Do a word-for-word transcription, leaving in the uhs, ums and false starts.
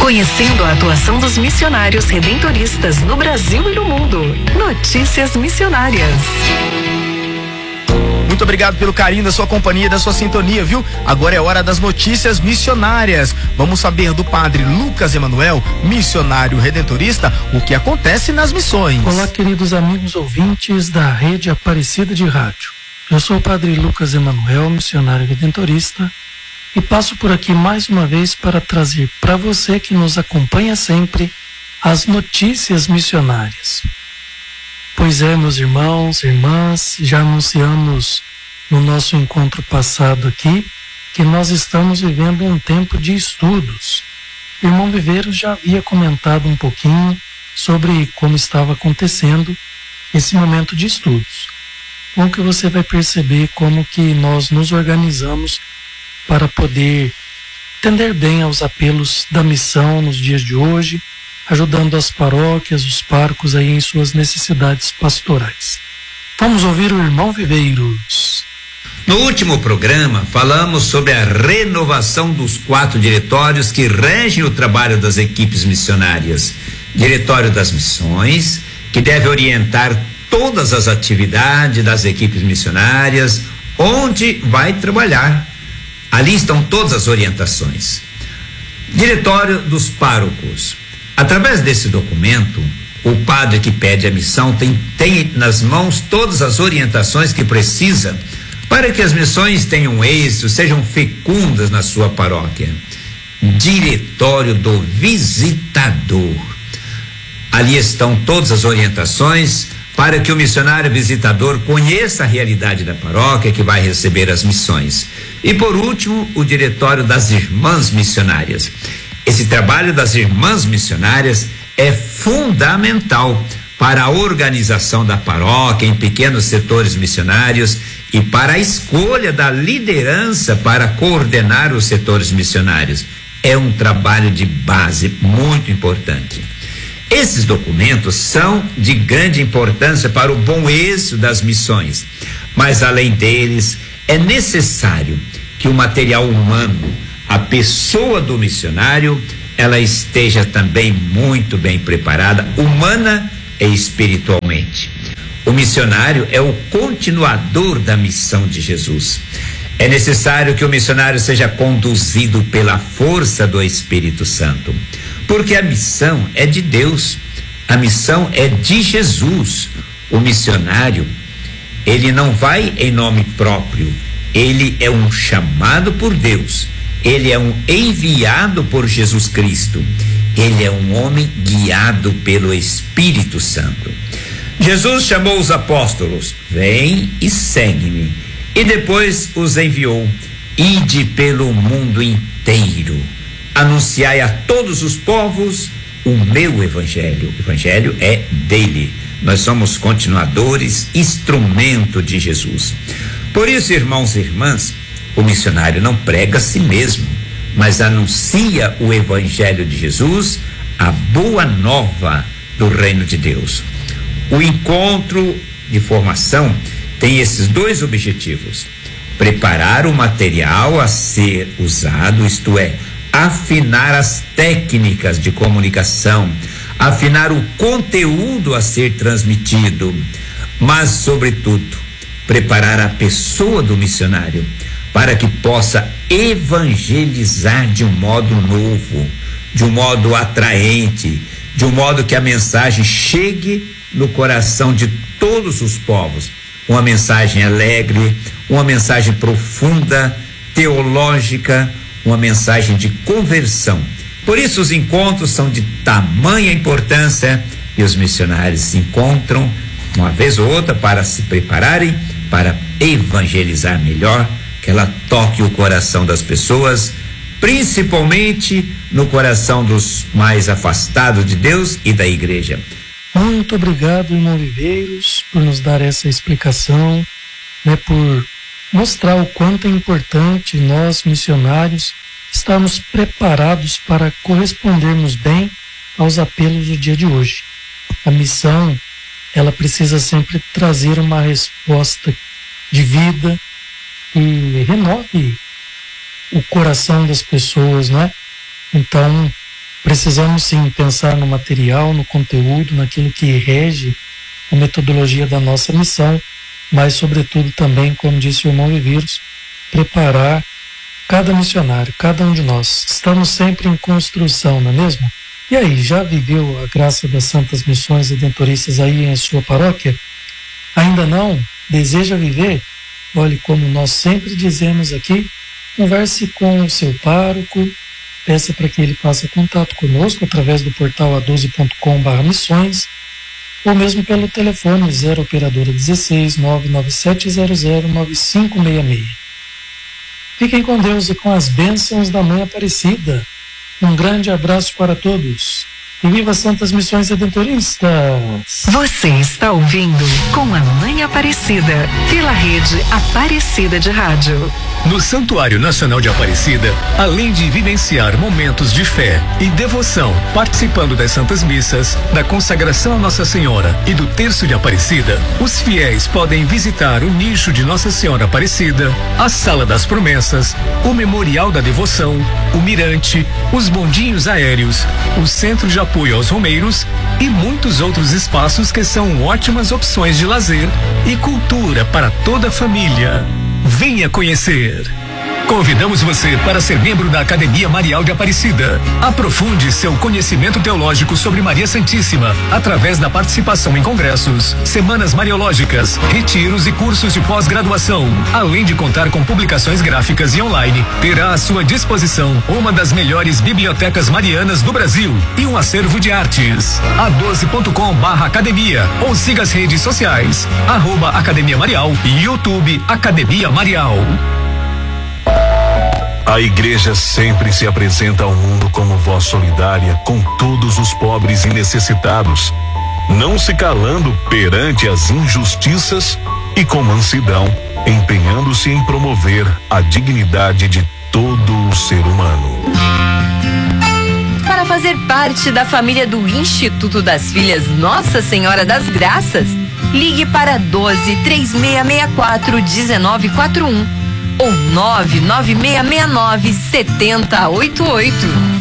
Conhecendo a atuação dos missionários redentoristas no Brasil e no mundo. Notícias Missionárias. Muito obrigado pelo carinho da sua companhia, da sua sintonia, viu? Agora é hora das notícias missionárias. Vamos saber do padre Lucas Emanuel, missionário redentorista, o que acontece nas missões. Olá, queridos amigos ouvintes da Rede Aparecida de Rádio. Eu sou o padre Lucas Emanuel, missionário redentorista, e passo por aqui mais uma vez para trazer para você que nos acompanha sempre as notícias missionárias. Pois é, meus irmãos, irmãs, já anunciamos no nosso encontro passado aqui que nós estamos vivendo um tempo de estudos. O irmão Viveiros já havia comentado um pouquinho sobre como estava acontecendo esse momento de estudos. Bom, que você vai perceber como que nós nos organizamos para poder atender bem aos apelos da missão nos dias de hoje, ajudando as paróquias, os parcos aí em suas necessidades pastorais. Vamos ouvir o irmão Viveiros. No último programa, falamos sobre a renovação dos quatro diretórios que regem o trabalho das equipes missionárias. Diretório das Missões, que deve orientar todas as atividades das equipes missionárias, onde vai trabalhar. Ali estão todas as orientações. Diretório dos Párocos. Através desse documento, o padre que pede a missão tem, tem nas mãos todas as orientações que precisa para que as missões tenham êxito, sejam fecundas na sua paróquia. Diretório do Visitador. Ali estão todas as orientações para que o missionário visitador conheça a realidade da paróquia que vai receber as missões. E por último, o Diretório das Irmãs Missionárias. Esse trabalho das irmãs missionárias é fundamental para a organização da paróquia em pequenos setores missionários e para a escolha da liderança para coordenar os setores missionários. É um trabalho de base muito importante. Esses documentos são de grande importância para o bom êxito das missões, mas além deles, é necessário que o material humano, a pessoa do missionário, ela esteja também muito bem preparada, humana e espiritualmente. O missionário é o continuador da missão de Jesus. É necessário que o missionário seja conduzido pela força do Espírito Santo, porque a missão é de Deus, a missão é de Jesus. O missionário, ele não vai em nome próprio, ele é um chamado por Deus. Ele é um enviado por Jesus Cristo. Ele é um homem guiado pelo Espírito Santo. Jesus chamou os apóstolos: vem e segue-me. E depois os enviou: ide pelo mundo inteiro, anunciai a todos os povos o meu evangelho. O evangelho é dele. Nós somos continuadores, instrumento de Jesus. Por isso, irmãos e irmãs, o missionário não prega a si mesmo, mas anuncia o evangelho de Jesus, a boa nova do reino de Deus. O encontro de formação tem esses dois objetivos: preparar o material a ser usado, isto é, afinar as técnicas de comunicação, afinar o conteúdo a ser transmitido, mas, sobretudo, preparar a pessoa do missionário para que possa evangelizar de um modo novo, de um modo atraente, de um modo que a mensagem chegue no coração de todos os povos. Uma mensagem alegre, uma mensagem profunda, teológica, uma mensagem de conversão. Por isso os encontros são de tamanha importância e os missionários se encontram uma vez ou outra para se prepararem para evangelizar melhor, que ela toque o coração das pessoas, principalmente no coração dos mais afastados de Deus e da igreja. Muito obrigado, irmão Viveiros, por nos dar essa explicação, né, por mostrar o quanto é importante nós, missionários, estarmos preparados para correspondermos bem aos apelos do dia de hoje. A missão, ela precisa sempre trazer uma resposta de vida que renove o coração das pessoas, né? Então, Precisamos sim pensar no material, no conteúdo, naquilo que rege a metodologia da nossa missão, mas sobretudo também, como disse o irmão Viveiros, preparar cada missionário, cada um de nós. Estamos sempre em construção, não é mesmo? E aí, já viveu a graça das Santas Missões Redentoristas aí em sua paróquia? Ainda não? Deseja viver? Olhe, como nós sempre dizemos aqui, converse com o seu pároco, peça para que ele faça contato conosco através do portal a doze ponto com barra missões, ou mesmo pelo telefone zero operadora dezesseis, nove nove sete zero zero nove cinco seis seis. Fiquem com Deus e com as bênçãos da Mãe Aparecida. Um grande abraço para todos. E viva as Santas Missões Redentoristas! Você está ouvindo Com a Mãe Aparecida, pela rede Aparecida de Rádio. No Santuário Nacional de Aparecida, além de vivenciar momentos de fé e devoção, participando das Santas Missas, da consagração a Nossa Senhora e do Terço de Aparecida, os fiéis podem visitar o nicho de Nossa Senhora Aparecida, a Sala das Promessas, o Memorial da Devoção, o Mirante, os bondinhos aéreos, o Centro de Apoio aos Romeiros e muitos outros espaços que são ótimas opções de lazer e cultura para toda a família. Venha conhecer! Convidamos você para ser membro da Academia Marial de Aparecida. Aprofunde seu conhecimento teológico sobre Maria Santíssima através da participação em congressos, semanas mariológicas, retiros e cursos de pós-graduação. Além de contar com publicações gráficas e online, terá à sua disposição uma das melhores bibliotecas marianas do Brasil e um acervo de artes. a doze ponto com barra academia ou siga as redes sociais, arroba Academia Marial e YouTube Academia Marial. A igreja sempre se apresenta ao mundo como voz solidária com todos os pobres e necessitados, não se calando perante as injustiças e com mansidão, empenhando-se em promover a dignidade de todo o ser humano. Para fazer parte da família do Instituto das Filhas Nossa Senhora das Graças, ligue para doze, três seis seis quatro, um nove quatro um ou nove nove seis seis nove, sete zero oito oito.